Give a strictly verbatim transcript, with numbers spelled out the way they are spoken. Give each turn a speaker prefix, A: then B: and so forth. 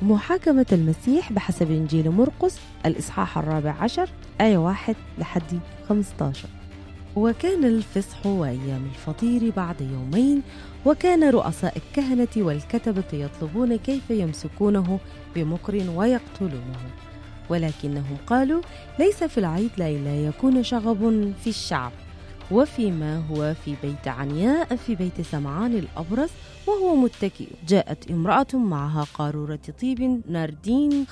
A: محاكمة المسيح بحسب إنجيل مرقس الإصحاح الرابع عشر آية واحد لحد خمسة عشر. وكان الفصح وأيام الفطير بعد يومين، وكان رؤساء الكهنة والكتبة يطلبون كيف يمسكونه بمكر ويقتلونه، ولكنهم قالوا: ليس في العيد لئلا يكون شغب في الشعب، وفيما هو في بيت عنياء في بيت سمعان الأبرص وهو متكئ، جاءت امرأة معها قارورة طيب ناردين